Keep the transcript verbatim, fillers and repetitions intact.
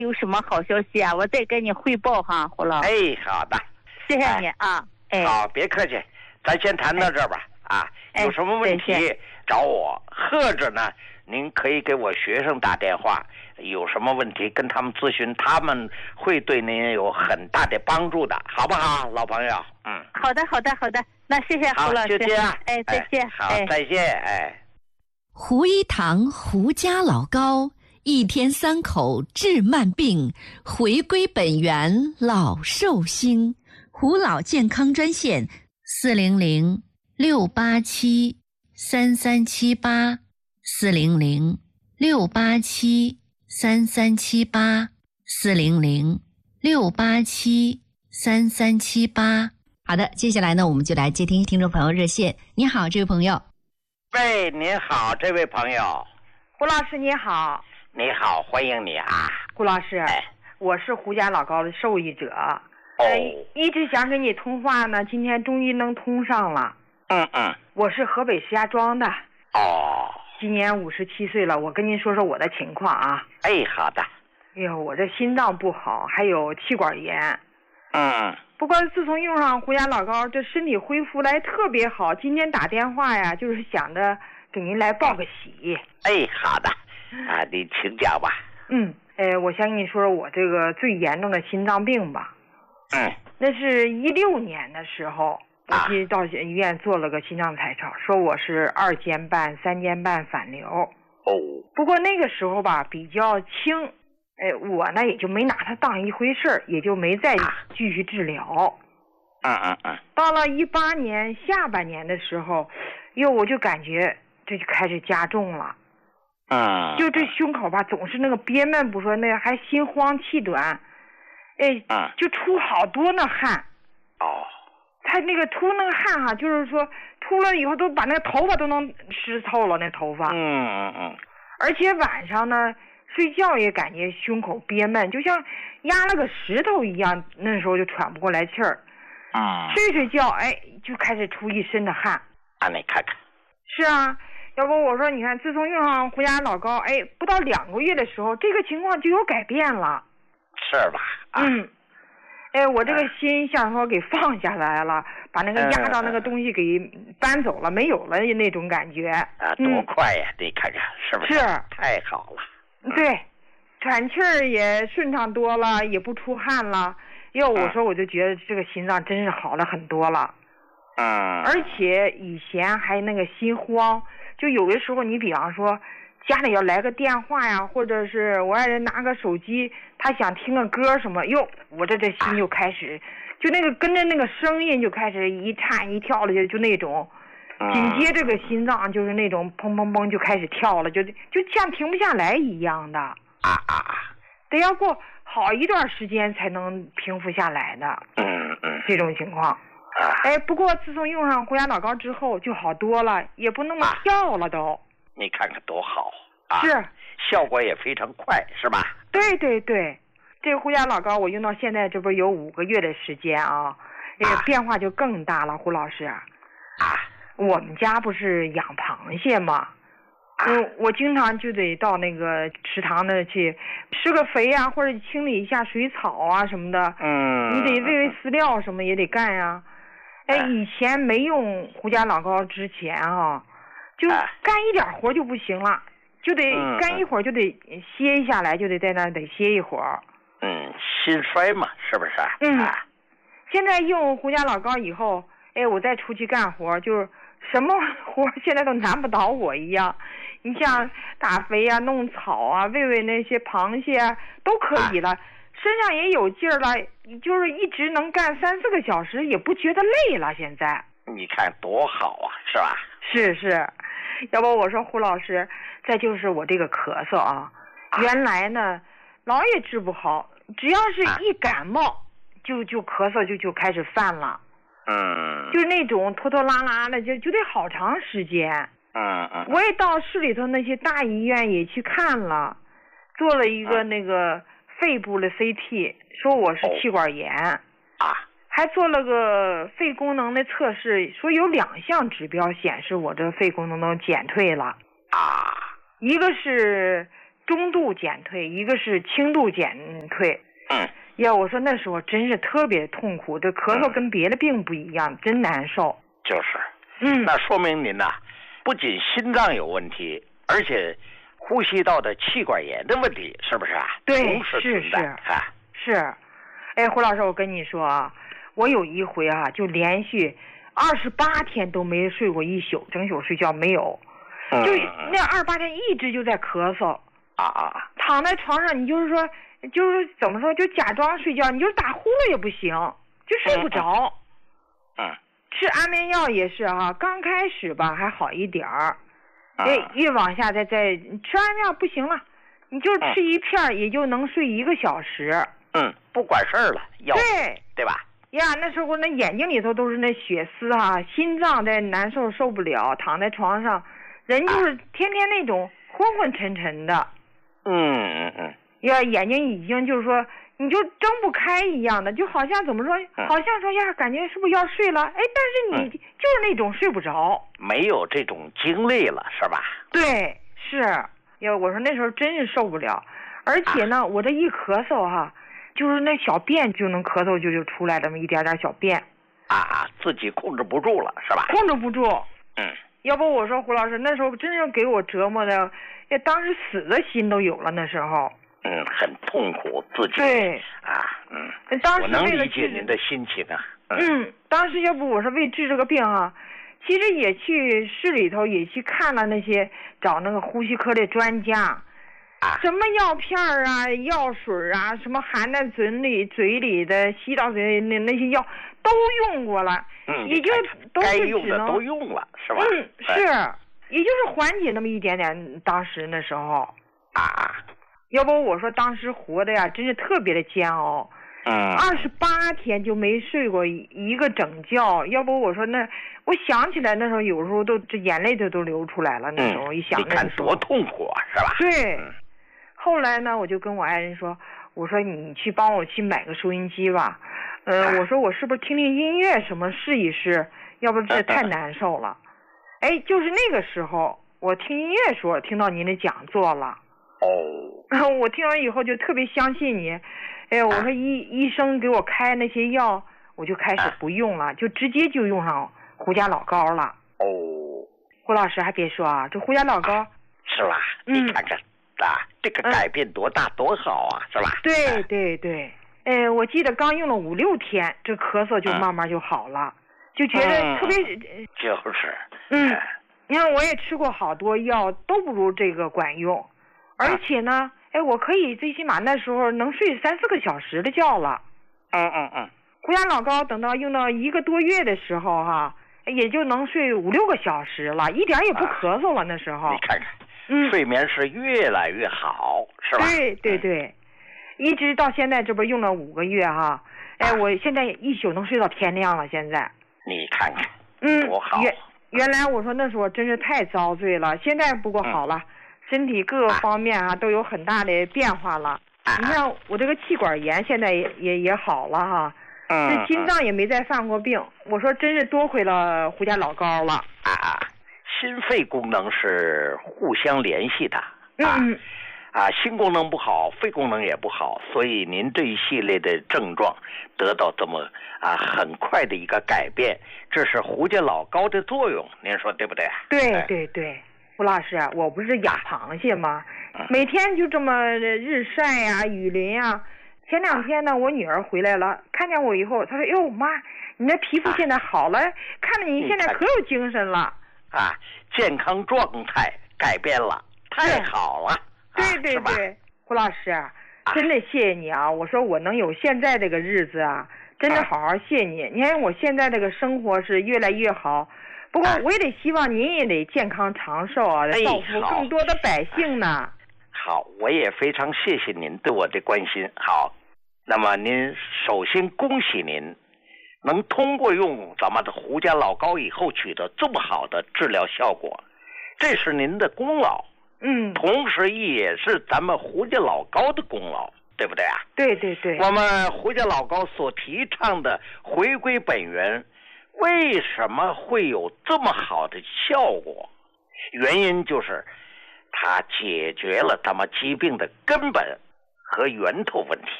有什么好消息啊？我再跟你汇报哈，胡老。 哎，好的， 谢谢你啊。哎， 好，别客气，咱先谈到这儿吧。哎、啊，有什么问题找我，或者呢，您可以给我学生打电话，有什么问题跟他们咨询，他们会对您有很大的帮助的，好不好，老朋友？嗯， 好的，好的，好的，那谢谢胡老师。 好，就这样。 哎，再见。 哎、好，再见。哎， 胡一堂胡家老高，一天三口治慢病，回归本源老寿星。胡老健康专线四零零六八七三三七八四零零六八七三三七八四零零六八七三三七八。好的，接下来呢，我们就来接听听众朋友热线。你好，这位朋友。 喂，您好，这位朋友。 胡老师你好。 你好，欢迎你啊。 胡老师， 哎， 我是胡家老高的受益者。 哦、 呃，一直想跟你通话呢，今天终于能通上了。 嗯嗯。 我是河北石家庄的。 哦。 今年五十七岁了，我跟您说说我的情况啊。 哎，好的。 哎呦，我这心脏不好，还有气管炎。 嗯。 不过自从用上胡家老高，这身体恢复来特别好。今天打电话呀，就是想着给您来报个喜。 哎，好的。啊，你请讲吧。 嗯，哎，我先跟你说说我这个最严重的心脏病吧。 嗯。 那是一六年的时候，我去到医院做了个心脏彩超，说我是二尖瓣、三尖瓣反流。 哦。 不过那个时候吧，比较轻。哎，我呢也就没拿它当一回事儿，也就没再继续治疗。 嗯嗯嗯。 到了一八年下半年的时候，哟，我就感觉这就开始加重了。 嗯。 就这胸口吧，总是那个憋闷不说，那个还心慌气短，哎， 嗯， 就出好多那汗。 哦。 他那个出那个汗哈，就是说出了以后都把那个头发都能湿透了，那头发。 嗯嗯嗯。 而且晚上呢。睡觉也感觉胸口憋闷，就像压了个石头一样，那时候就喘不过来气儿。 嗯。 睡睡觉，哎，就开始出一身的汗。 啊，你看看。 是啊，要不我说，你看，自从用上胡家老高，哎，不到两个月的时候，这个情况就有改变了。 是吧？ 啊、嗯。哎，我这个心像说给放下来了，把那个压到那个东西给搬走了，嗯、没有了那种感觉。 啊，多快呀！你、嗯、看看，是不是？ 是。 太好了。 对，喘气儿也顺畅多了，也不出汗了。哟，我说我就觉得这个心脏真是好了很多了。 嗯。 而且以前还那个心慌，就有的时候你比方说家里要来个电话呀，或者是我爱人拿个手机，他想听个歌什么，哟，我这这心就开始，就那个跟着那个声音就开始一颤一跳的，就就那种。紧接这个心脏就是那种砰砰砰就开始跳了，就就像停不下来一样的。 啊啊啊！ 得要过好一段时间才能平复下来的。 嗯嗯。 这种情况。啊。哎，不过自从用上胡家老高之后就好多了，也不那么跳了都。啊、 你看看多好啊！ 是。 效果也非常快，是吧？ 对对对，这个胡家老高我用到现在这不有五个月的时间啊，这个变化就更大了，胡老师。 啊。 我们家不是养螃蟹吗？嗯，我经常就得到那个池塘那去施个肥啊，或者清理一下水草啊什么的。 嗯。 你得喂喂饲料什么也得干呀、啊。哎，以前没用胡家老高之前啊，就干一点活就不行了，就得干一会儿就得歇一下来，就得在那得歇一会儿。 嗯，心衰嘛，是不是？ 嗯。啊、现在用胡家老高以后，哎，我再出去干活就是。什么活现在都难不倒我一样，你像打肥啊、弄草啊、喂喂那些螃蟹啊，都可以了，身上也有劲儿了，就是一直能干三四个小时，也不觉得累了。现在你看多好啊，是吧？ 是是，要不我说胡老师，再就是我这个咳嗽啊，原来呢老也治不好，只要是一感冒，就就咳嗽就就开始犯了。 嗯， 就是那种拖拖拉拉的，就就得好长时间。 嗯嗯。 我也到市里头那些大医院也去看了，做了一个那个肺部的 C T， 说我是气管炎。 啊。 还做了个肺功能的测试，说有两项指标显示我这肺功能都减退了。 啊。 一个是中度减退，一个是轻度减退。 嗯。 呀，我说那时候真是特别痛苦，这咳嗽跟别的病不一样，嗯、真难受。 就是。 嗯。 那说明您呐、啊，不仅心脏有问题，而且呼吸道的气管炎的问题，是不是啊？ 对， 同时是是啊。 是。哎，胡老师，我跟你说啊，我有一回啊，就连续二十八天都没睡过一宿，整宿睡觉没有， 嗯、 就那二十八天一直就在咳嗽。 啊啊！ 躺在床上，你就是说，就是怎么说，就假装睡觉，你就是打呼噜也不行，就睡不着。 嗯。嗯吃安眠药也是哈、啊，刚开始吧还好一点儿，哎、 嗯， 越往下再再吃安眠药不行了，你就吃一片也就能睡一个小时。 嗯，不管事儿了，药对对吧？ 呀，那时候那眼睛里头都是那血丝哈、啊，心脏在难受受不了，躺在床上，人就是天天那种昏昏沉沉的。 嗯嗯嗯。 呀，眼睛已经就是说你就睁不开一样的，就好像怎么说， 嗯、 好像说呀，感觉是不是要睡了？哎，但是你就是那种睡不着， 嗯、没有这种经历了，是吧？ 对，是呀，我说那时候真是受不了，而且呢，啊、我这一咳嗽哈、啊。就是那小便就能咳嗽就就出来这么一点点小便， 啊，自己控制不住了是吧？ 控制不住。 嗯， 要不我说胡老师那时候真是给我折磨的，也当时死的心都有了那时候。 嗯，很痛苦自己。 对。 啊，嗯。 当时我能理解您的心情啊。 嗯，嗯当时要不我说为治这个病啊，其实也去市里头也去看了那些找那个呼吸科的专家。什么药片儿啊、药水啊，什么含在嘴里、嘴里的、吸到嘴里那那些药都用过了， 嗯， 也就都是只能该用的都用了，是吧？ 嗯，是，也就是缓解那么一点点。当时那时候啊， 要不我说当时活的呀，真是特别的煎熬。 嗯， 二十八天就没睡过一个整觉，要不我说那，我想起来那时候有时候都这眼泪都都流出来了。那时候、 嗯、 一想那时候， 你看多痛苦啊，是吧？ 对。 嗯后来呢，我就跟我爱人说，我说你去帮我去买个收音机吧，呃， 啊、 我说我是不是听听音乐什么试一试，要不这太难受了。哎，就是那个时候，我听音乐时候听到您的讲座了。 哦。 我听完以后就特别相信你，哎，我说医、啊、医生给我开那些药，我就开始不用了，啊、就直接就用上胡家老膏了。 哦。 胡老师还别说啊，这胡家老膏、啊、 是吧？你看看。嗯啊，这个改变多大、嗯、多好啊，是吧？ 对对对，哎，我记得刚用了五六天，这咳嗽就慢慢就好了，嗯、就觉得特别。 嗯、就是。 嗯，你看我也吃过好多药，都不如这个管用，而且呢，哎，我可以最起码那时候能睡三四个小时的觉了。 嗯嗯嗯。 胡家老膏等到用到一个多月的时候哈，也就能睡五六个小时了，一点也不咳嗽了。啊、那时候。 你看看。 嗯， 睡眠是越来越好，是吧？ 对对对，嗯、一直到现在这不用了五个月哈，哎，啊、我现在一宿能睡到天亮了。现在你看看， 嗯， 多好！ 原原来我说那时候真是太遭罪了，现在不过好了，嗯、身体各个方面啊都有很大的变化了。啊、你看我这个气管炎现在也也也好了哈， 嗯， 这心脏也没再犯过病。我说真是多亏了胡家老膏了。 啊。心肺功能是互相联系的啊， 嗯、 啊，心功能不好，肺功能也不好，所以您这一系列的症状得到这么啊很快的一个改变，这是胡家老膏的作用，您说对不对？ 对对对，胡老师，我不是养螃蟹吗？嗯、每天就这么日晒呀、啊、雨淋啊。前两天呢，我女儿回来了，看见我以后，她说：“哟妈，你的皮肤现在好了，啊、看着你现在可有精神了。” 啊，健康状态改变了，太好了！ 对对对，啊、胡老师，真的谢谢你啊！我说我能有现在这个日子啊，真的好好谢谢你。你看我现在这个生活是越来越好，不过我也得希望您也得健康长寿啊， 哎、 造福更多的百姓呢。 好，我也非常谢谢您对我的关心。好，那么您首先恭喜您。能通过用咱们的胡家老膏以后取得这么好的治疗效果，这是您的功劳， 嗯， 同时也是咱们胡家老膏的功劳，对不对啊？ 对对对。 我们胡家老膏所提倡的回归本源，为什么会有这么好的效果？原因就是它解决了他们疾病的根本和源头问题。